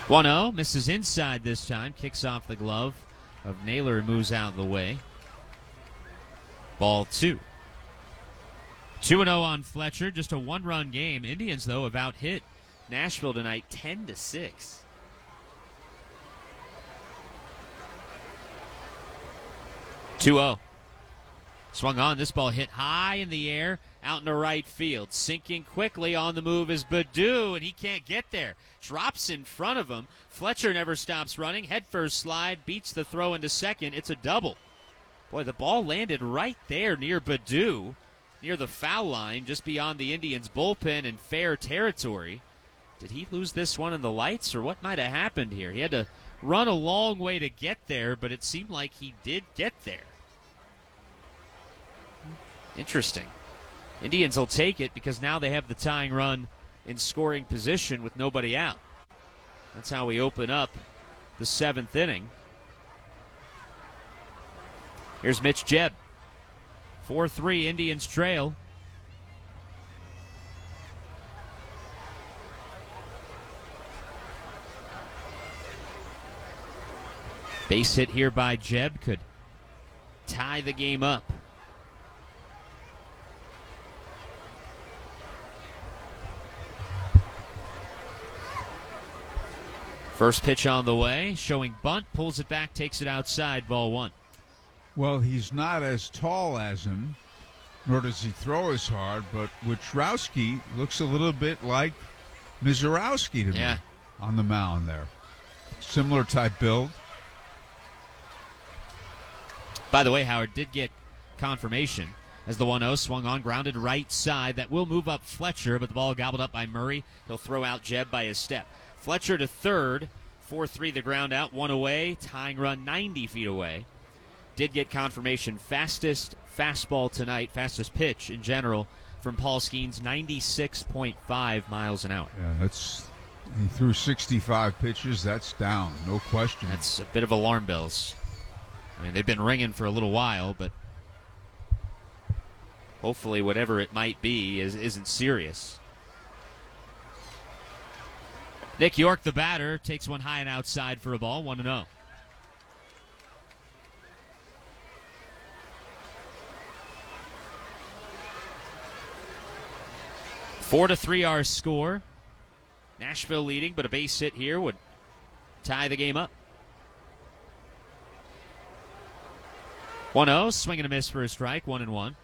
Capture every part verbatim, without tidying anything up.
one oh, misses inside this time, kicks off the glove of Naylor and moves out of the way. Ball two. two and oh on Fletcher, just a one-run game. Indians, though, have out-hit Nashville tonight ten to six. two oh. Swung on. This ball hit high in the air, out into right field. Sinking quickly on the move is Baddoo, and he can't get there. Drops in front of him. Fletcher never stops running. Head first slide, beats the throw into second. It's a double. Boy, the ball landed right there near Baddoo, near the foul line, just beyond the Indians' bullpen in fair territory. Did he lose this one in the lights, or what might have happened here? He had to run a long way to get there, but it seemed like he did get there. Interesting. Indians will take it because now they have the tying run in scoring position with nobody out. That's how we open up the seventh inning. Here's Mitch Jebb. four three, Indians trail. Base hit here by Jebb could tie the game up. First pitch on the way, showing bunt, pulls it back, takes it outside, ball one. Well, he's not as tall as him, nor does he throw as hard, but Wichrowski looks a little bit like Mizorowski to yeah. me on the mound there. Similar type build. By the way, Howard did get confirmation as the one oh swung on, grounded right side. That will move up Fletcher, but the ball gobbled up by Murray. He'll throw out Jebb by his step. Fletcher to third, four three the ground out, one away, tying run ninety feet away. Did get confirmation, fastest fastball tonight, fastest pitch in general from Paul Skeens, ninety-six point five miles an hour. Yeah, that's, he threw sixty-five pitches, that's down, no question. That's a bit of alarm bells. I mean, they've been ringing for a little while, but hopefully whatever it might be is, isn't serious. Nick York, the batter, takes one high and outside for a ball, one and oh. Four to three our score. Nashville leading, but a base hit here would tie the game up. one oh, swing and a miss for a strike, one and one.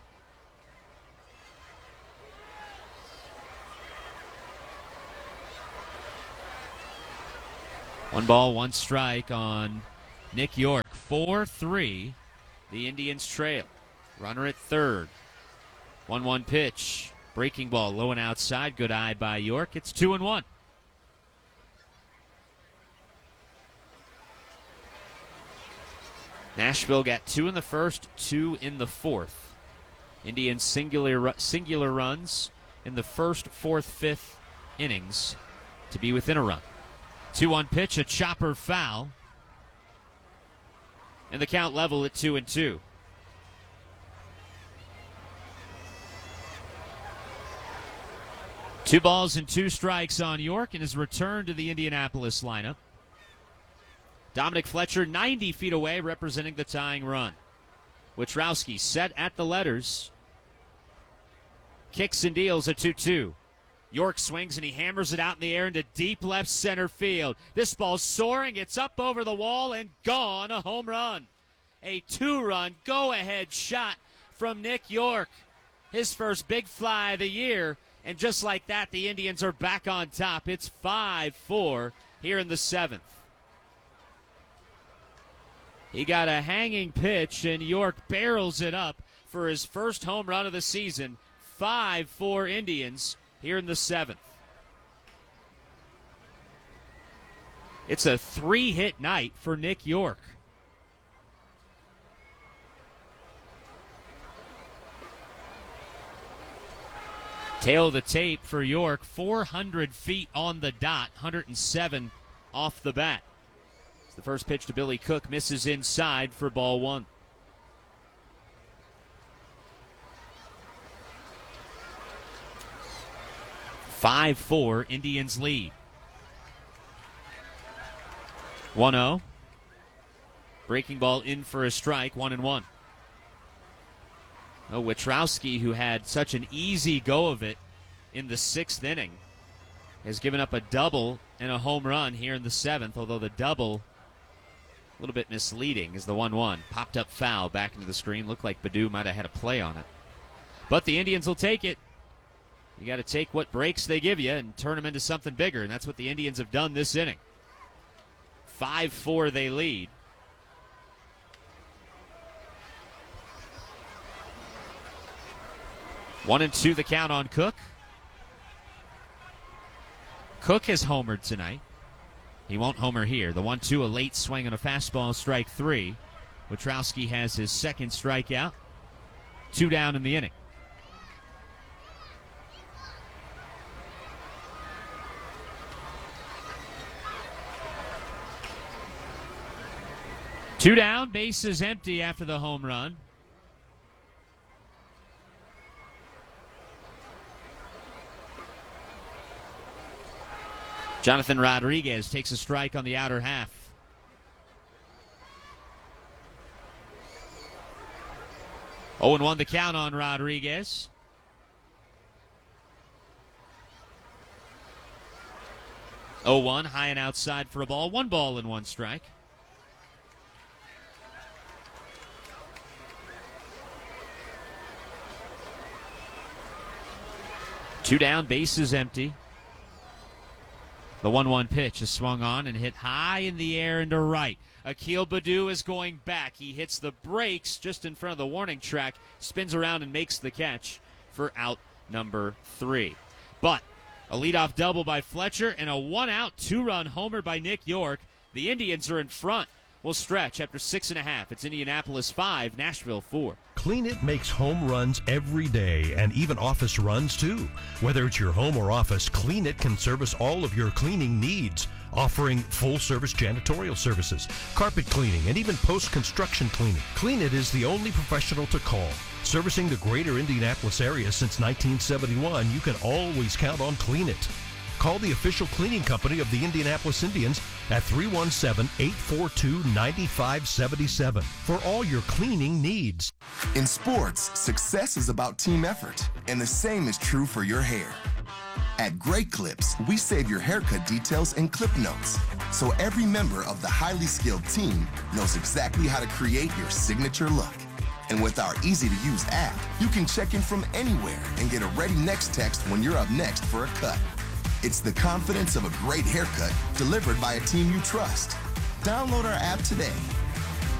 One ball, one strike on Nick York. four three, the Indians trail. Runner at third. one one pitch. Breaking ball, low and outside. Good eye by York. It's two and one. Nashville got two in the first, two in the fourth. Indians singular singular runs in the first, fourth, fifth innings to be within a run. two one pitch, a chopper foul. And the count level at two and two. Two balls and two strikes on York and his return to the Indianapolis lineup. Dominic Fletcher, ninety feet away, representing the tying run. Wichrowski set at the letters. Kicks and deals a two two. York swings and he hammers it out in the air into deep left center field. This ball's soaring. It's up over the wall and gone. A home run. A two-run go-ahead shot from Nick York. His first big fly of the year. And just like that, the Indians are back on top. It's five four here in the seventh. He got a hanging pitch, and York barrels it up for his first home run of the season. five four Indians here in the seventh. It's a three-hit night for Nick York. Tail of the tape for York, four hundred feet on the dot, one hundred seven off the bat. It's the first pitch to Billy Cook, misses inside for ball one. five four, Indians lead. one oh. Breaking ball in for a strike, one and one. Oh, Witrowski, who had such an easy go of it in the sixth inning, has given up a double and a home run here in the seventh, although the double, a little bit misleading, is the one one. Popped up foul back into the screen. Looked like Baddoo might have had a play on it. But the Indians will take it. You got to take what breaks they give you and turn them into something bigger, and that's what the Indians have done this inning. five four they lead. One and two the count on Cook. Cook has homered tonight. He won't homer here. The one two, a late swing on a fastball, strike three. Witrowski has his second strikeout. Two down in the inning. Two down, bases empty after the home run. Jonathan Rodriguez takes a strike on the outer half. oh and one the count on Rodriguez. oh one, high and outside for a ball. One ball and one strike. Two down, bases empty. The one one pitch is swung on and hit high in the air into right. Akil Baddoo is going back. He hits the brakes just in front of the warning track, spins around and makes the catch for out number three. But a leadoff double by Fletcher and a one-out, two-run homer by Nick York. The Indians are in front. Will stretch after six and a half. It's Indianapolis five, Nashville four. Clean It makes home runs every day and even office runs too. Whether it's your home or office, Clean It can service all of your cleaning needs, offering full-service janitorial services, carpet cleaning, and even post-construction cleaning. Clean It is the only professional to call. Servicing the greater Indianapolis area since nineteen seventy-one, you can always count on Clean It. Call the official cleaning company of the Indianapolis Indians at three one seven, eight four two, nine five seven seven for all your cleaning needs. In sports, success is about team effort, and the same is true for your hair. At Great Clips, we save your haircut details in clip notes, so every member of the highly skilled team knows exactly how to create your signature look. And with our easy-to-use app, you can check in from anywhere and get a ready next text when you're up next for a cut. It's the confidence of a great haircut delivered by a team you trust. Download our app today